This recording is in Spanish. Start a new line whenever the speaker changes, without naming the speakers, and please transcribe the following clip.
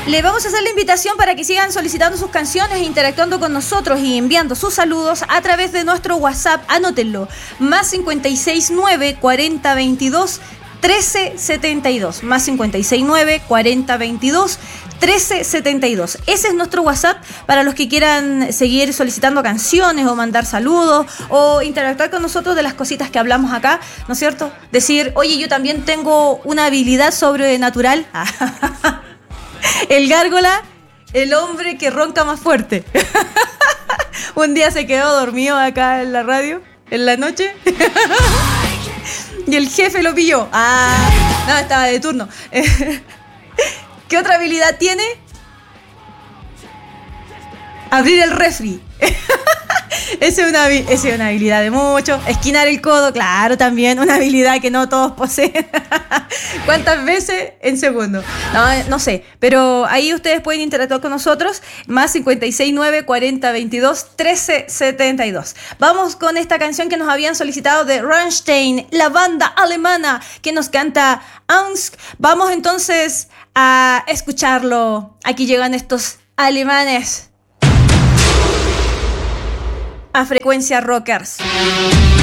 Le vamos a hacer la invitación para que sigan solicitando sus canciones, interactuando con nosotros y enviando sus saludos a través de nuestro WhatsApp. Anótenlo, más 569 40 22 1372, más 569 40 22 1372. Ese es nuestro WhatsApp para los que quieran seguir solicitando canciones o mandar saludos o interactuar con nosotros de las cositas que hablamos acá, ¿no es cierto? Decir, oye, yo también tengo una habilidad sobrenatural. El gárgola, el hombre que ronca más fuerte. Un día se quedó dormido acá en la radio, en la noche. Y el jefe lo pilló. No, estaba de turno. ¿Qué otra habilidad tiene? Abrir el refri. Esa es una habilidad de muchos. Esquinar el codo, claro, también una habilidad que no todos poseen. ¿Cuántas veces? En segundos. No sé, pero ahí ustedes pueden interactuar con nosotros. Más 569 40 22 13 72. Vamos con esta canción que nos habían solicitado de Rammstein, la banda alemana que nos canta Angst. Vamos entonces a escucharlo. Aquí llegan estos alemanes a Frecuencia Rockers.